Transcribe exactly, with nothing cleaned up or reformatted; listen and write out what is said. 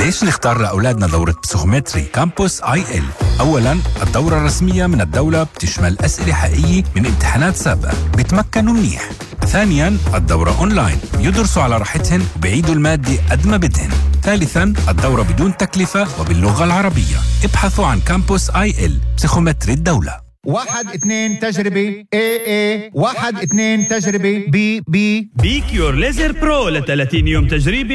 ليش نختار لأولادنا دورة بسيكومتري كامبوس آي إل؟ أولاً الدورة الرسمية من الدولة بتشمل أسئلة حقيقية من امتحانات سابقة بيتمكنوا منيح. ثانياً الدورة أونلاين، يدرسوا على راحتهن وبيعيدوا المادة قد ما بدهن. ثالثاً الدورة بدون تكلفة وباللغة العربية. ابحثوا عن كامبوس آي إل بسيكومتري الدولة. واحد اثنين تجربة اي اي واحد اثنين تجربة بي بي بيك يور ليزر برو ل ثلاثين يوم تجريبي